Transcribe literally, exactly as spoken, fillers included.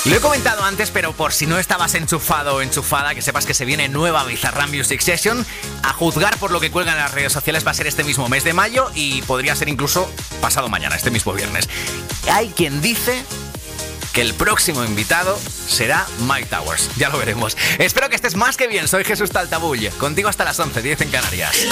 Lo he comentado antes, pero por si no estabas enchufado o enchufada, que sepas que se viene nueva Bizarrap Music Session. A juzgar por lo que cuelgan en las redes sociales, va a ser este mismo mes de mayo y podría ser incluso pasado mañana, este mismo viernes. Hay quien dice que el próximo invitado será Mike Towers. Ya lo veremos. Espero que estés más que bien. Soy Jesús Taltabull. Contigo hasta las once, diez en Canarias.